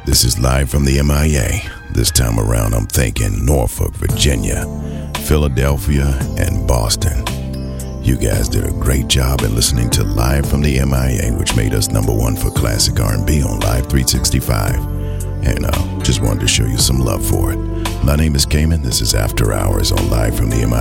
This is live from the MIA. This time around, I'm thinking Norfolk, Virginia, Philadelphia, and Boston. You guys did a great job in listening to Live from the MIA, which made us #1 for classic R&B on Live 365. And just wanted to show you some love for it. My name is Cayman. This is After Hours on Live from the MIA.